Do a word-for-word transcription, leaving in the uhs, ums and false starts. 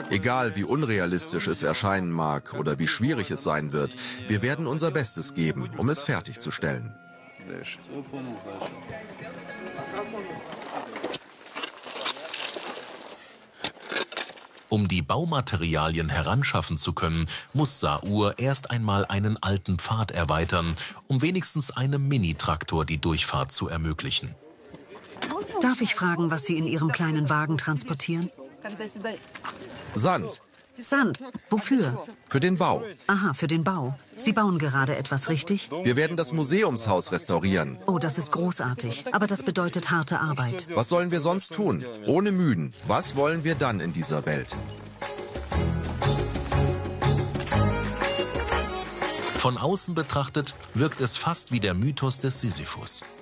Egal wie unrealistisch es erscheinen mag oder wie schwierig es sein wird, wir werden unser Bestes geben, um es fertigzustellen. Um die Baumaterialien heranschaffen zu können, muss Saur erst einmal einen alten Pfad erweitern, um wenigstens einem Mini-Traktor die Durchfahrt zu ermöglichen. Darf ich fragen, was Sie in Ihrem kleinen Wagen transportieren? Sand. Sand. Wofür? Für den Bau. Aha, für den Bau. Sie bauen gerade etwas, richtig? Wir werden das Museumshaus restaurieren. Oh, das ist großartig. Aber das bedeutet harte Arbeit. Was sollen wir sonst tun? Ohne Müden. Was wollen wir dann in dieser Welt? Von außen betrachtet wirkt es fast wie der Mythos des Sisyphus.